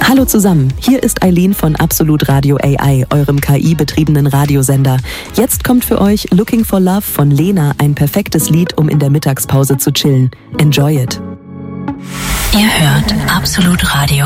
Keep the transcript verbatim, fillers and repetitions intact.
Hallo zusammen, hier ist Eileen von Absolut Radio A I, eurem K I-betriebenen Radiosender. Jetzt kommt für euch Looking for Love von Lena, ein perfektes Lied, um in der Mittagspause zu chillen. Enjoy it. Ihr hört Absolut Radio.